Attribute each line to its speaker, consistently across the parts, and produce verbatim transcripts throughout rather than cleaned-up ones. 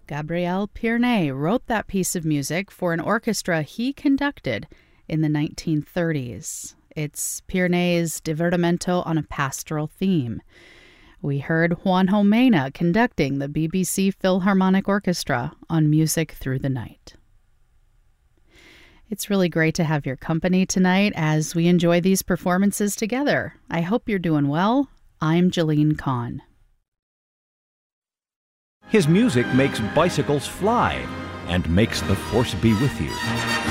Speaker 1: Gabriel Pierney wrote that piece of music for an orchestra he conducted in the nineteen thirties. It's Pierney's Divertimento on a pastoral theme. We heard Juanjo Mena conducting the B B C Philharmonic Orchestra on Music Through the Night. It's really great to have your company tonight as we enjoy these performances together. I hope you're doing well. I'm Jeline Kahn.
Speaker 2: His music makes bicycles fly and makes the Force be with you.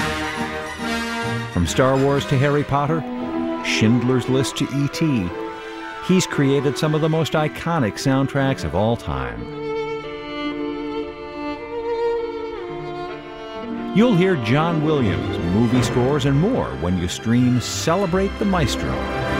Speaker 2: From Star Wars to Harry Potter, Schindler's List to E T, he's created some of the most iconic soundtracks of all time. You'll hear John Williams, movie scores, and more when you stream Celebrate the Maestro.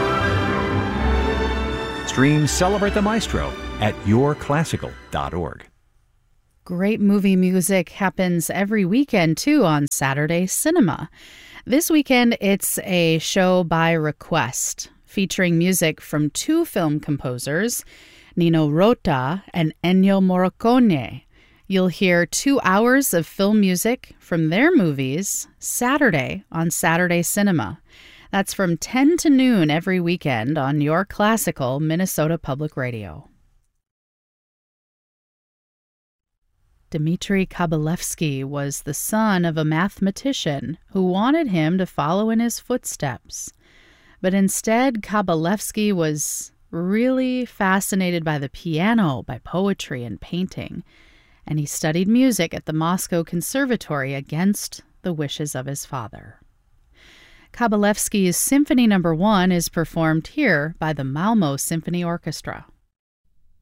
Speaker 2: Stream Celebrate the Maestro at your classical dot org.
Speaker 1: Great movie music happens every weekend, too, on Saturday Cinema. This weekend, it's a show by request, featuring music from two film composers, Nino Rota and Ennio Morricone. You'll hear two hours of film music from their movies Saturday on Saturday Cinema. That's from ten to noon every weekend on your classical Minnesota Public Radio. Dmitri Kabalevsky was the son of a mathematician who wanted him to follow in his footsteps. But instead, Kabalevsky was really fascinated by the piano, by poetry and painting, and he studied music at the Moscow Conservatory against the wishes of his father. Kabalevsky's Symphony Number One is performed here by the Malmo Symphony Orchestra.